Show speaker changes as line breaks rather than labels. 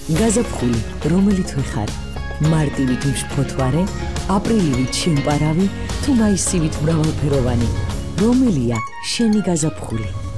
გაზაფხული, რომელით ვეხარ? მარტივით მშფოთვარე, აპრილივით შემპარავი, თუ მაისივით მრავალფეროვანი. რომელია შენი გაზაფხული?